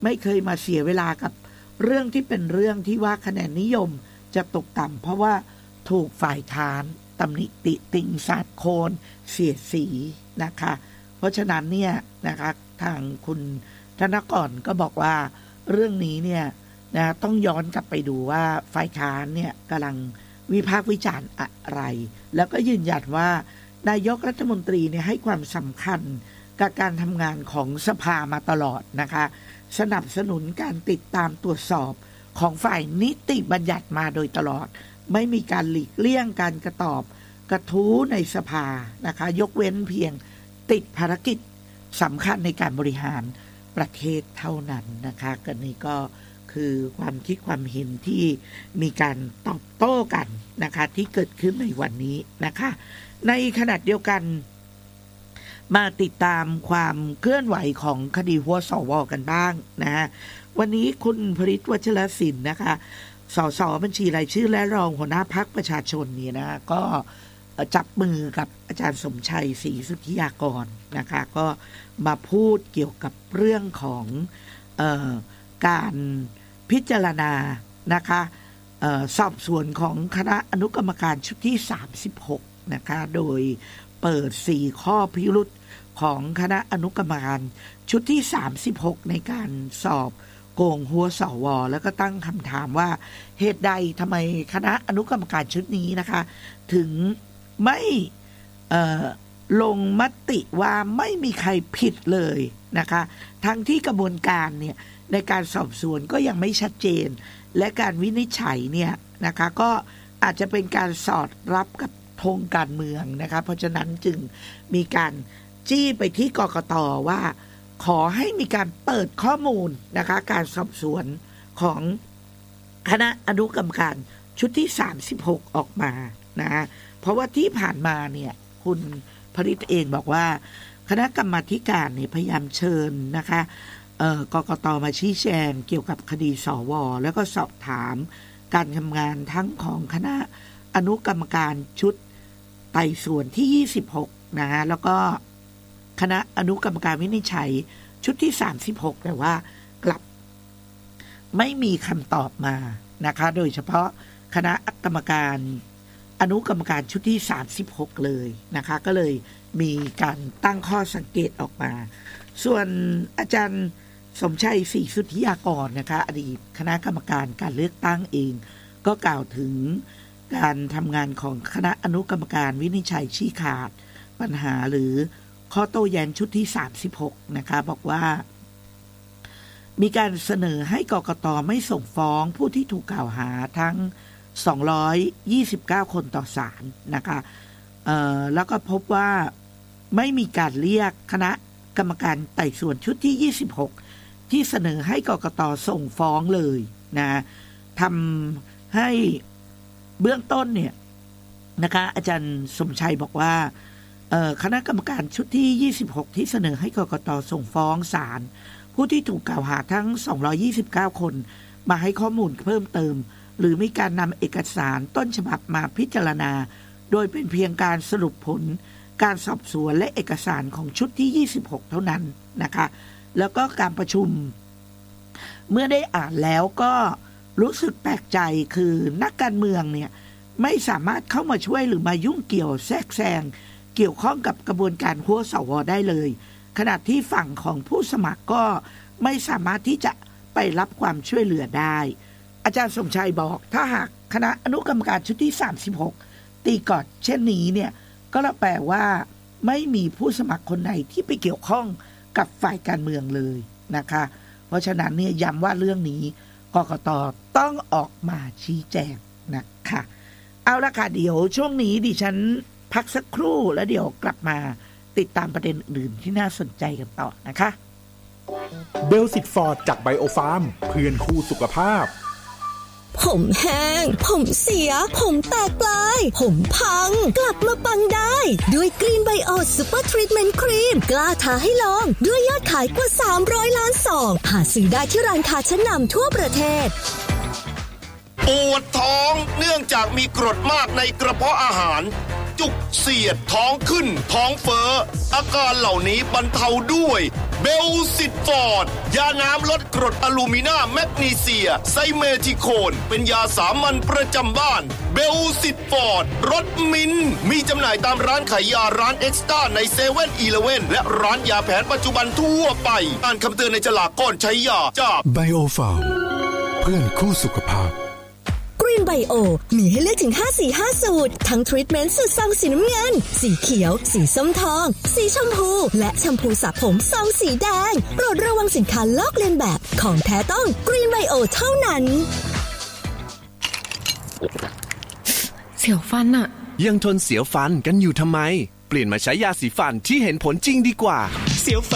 ไม่เคยมาเสียเวลากับเรื่องที่เป็นเรื่องที่ว่าคะแนนนิยมจะตกต่ำเพราะว่าถูกฝ่ายค้านตำหนิติติงสาดโคนเสียดสีนะคะเพราะฉะนั้นเนี่ยนะคะทางคุณธนกรก็บอกว่าเรื่องนี้เนี่ยนะต้องย้อนกลับไปดูว่าฝ่ายค้านเนี่ยกำลังวิพากษ์วิจารณ์อะไรแล้วก็ยืนยันว่านายกรัฐมนตรีเนี่ยให้ความสำคัญกับการทำงานของสภามาตลอดนะคะสนับสนุนการติดตามตรวจสอบของฝ่ายนิติบัญญัติมาโดยตลอดไม่มีการหลีกเลี่ยงการกระทู้ในสภานะคะยกเว้นเพียงติดภารกิจสำคัญในการบริหารประเทศเท่านั้นนะคะกันนี้ก็คือความคิดความเห็นที่มีการตอบโต้กันนะคะที่เกิดขึ้นในวันนี้นะคะในขณะเดียวกันมาติดตามความเคลื่อนไหวของคดีหัวสว.กันบ้างนะฮะวันนี้คุณพฤทธิ์ วัชรศิลป์นะคะสสบัญชีรายชื่อและรองหัวหน้าพรรคประชาชนเนี่ยนะก็จับมือกับอาจารย์สมชัยศรีสุทธิยากรนะคะก็มาพูดเกี่ยวกับเรื่องของการพิจารณานะคะสอบสวนของคณะอนุกรรมการชุดที่36นะคะโดยเปิด4ข้อพิรุธของคณะอนุกรรมการชุดที่36ในการสอบโกงหัวสว.แล้วก็ตั้งคำถามว่าเหตุใดทำไมคณะอนุกรรมการชุดนี้นะคะถึงไม่ลงมติว่าไม่มีใครผิดเลยนะคะทั้งที่กระบวนการเนี่ยในการสอบสวนก็ยังไม่ชัดเจนและการวินิจฉัยเนี่ยนะคะก็อาจจะเป็นการสอดรับกับธงการเมืองนะคะเพราะฉะนั้นจึงมีการจี้ไปที่กกต.ว่าขอให้มีการเปิดข้อมูลนะคะการสอบสวนของคณะอนุกรรมการชุดที่36ออกมานะเพราะว่าที่ผ่านมาเนี่ยคุณผลิตเองบอกว่าคณะกรรมาธิการเนี่ยพยายามเชิญนะคะกกต.มาชี้แจงเกี่ยวกับคดีสว.แล้วก็สอบถามการทำงานทั้งของคณะอนุกรรมการชุดไต่สวนที่26นะฮะแล้วก็คณะอนุกรรมการวินิจฉัยชุดที่36แต่ว่ากลับไม่มีคำตอบมานะคะโดยเฉพาะคณะกรรมการอนุกรรมการชุดที่36เลยนะคะก็เลยมีการตั้งข้อสังเกตออกมาส่วนอาจารย์สมชัยศรีสุทธิยากรนะคะอดีตคณะกรรมการการเลือกตั้งเองก็กล่าวถึงการทำงานของคณะอนุกรรมการวินิจฉัยชี้ขาดปัญหาหรือข้อโต้แย้งชุดที่36นะคะบอกว่ามีการเสนอให้กกต.ไม่ส่งฟ้องผู้ที่ถูกกล่าวหาทั้ง229คนต่อศาลนะคะแล้วก็พบว่าไม่มีการเรียกคณะกรรมการไต่สวนชุดที่26ที่เสนอให้กกต.ส่งฟ้องเลยนะทำให้เบื้องต้นเนี่ยนะคะอาจารย์สมชัยบอกว่าคณะกรรมการชุดที่26ที่เสนอให้กกต.ส่งฟ้องศาลผู้ที่ถูกกล่าวหาทั้ง229คนมาให้ข้อมูลเพิ่มเติมหรือมีการนำเอกสารต้นฉบับมาพิจารณาโดยเป็นเพียงการสรุปผลการสอบสวนและเอกสารของชุดที่26เท่านั้นนะคะแล้วก็การประชุมเมื่อได้อ่านแล้วก็รู้สึกแปลกใจคือนักการเมืองเนี่ยไม่สามารถเข้ามาช่วยหรือมายุ่งเกี่ยวแทรกแซงเกี่ยวข้องกับกระบวนการหัวสว.ได้เลยขณะที่ฝั่งของผู้สมัครก็ไม่สามารถที่จะไปรับความช่วยเหลือได้อาจารย์สมชัยบอกถ้าหากคณะอนุกรรมการชุดที่36ตีกอดเช่นนี้เนี่ยก็แปลว่าไม่มีผู้สมัครคนไหนที่ไปเกี่ยวข้องกับฝ่ายการเมืองเลยนะคะเพราะฉะนั้นเนี่ยย้ำว่าเรื่องนี้กกต.ต้องออกมาชี้แจงนะคะเอาละค่ะเดี๋ยวช่วงนี้ดิฉันพักสักครู่แล้วเดี๋ยวกลับมาติดตามประเด็นอื่นที่น่าสนใจกันต่อนะคะเบลสิตฟอร์ดจากไบโอฟาร์มเพื่อนคู่สุขภาพผมแห้งผมเสียผมแตกปลายผมพังกลับมาปังได้ด้วยกรีนไบโอซูเปอร์ทรีทเมนต์ครีมกล้าท้าให้ลองด้วยยอดขายกว่า300ล้านซองหาซื้อได้ที่ร้านค้าชั้นนำทั่วประเทศปวดท้องเนื่องจากมีกรดมากในกระเพาะอาหารจุกเสียดท้องขึ้นท้องเฟ้ออาการเหล่านี้บรรเทาด้วยเบลซิตฟอร์ดยาน้ำลดกรดอะลูมิเนียมแมกนีเซียไซเมทิโคนเป็นยาสามัญประจำบ้านเบลซิตฟอร์ดรสมิ้นท์มีจำหน่ายตามร้านขายยาร้านเอ็กซ์ต้าในเซเว่นอีเลฟเว่นและร้านยาแผนปัจจุบันทั่วไปอ่านคำเตือนในฉลากก่อนใช้ยาจาก Bio-Farm เพื่อนคู่สุขภาพ Green Bio มีให้เลือกถึง5 สี 5 สูตรทั้งทรีทเมนต์สูตรซองสีน้ำเงินสีเขียวสีส้มทองสีชมพูและแชมพูสระผมซองสีแดงโปรดระวังสินค้าลอกเลียนแบบของแท้ต้อง Green Bio เท่านั้นเสียวฟันอะยังทนเสียวฟันกันอยู่ทำไมเปลี่ยนมาใช้ยาสีฟันที่เห็นผลจริงดีกว่าเสียว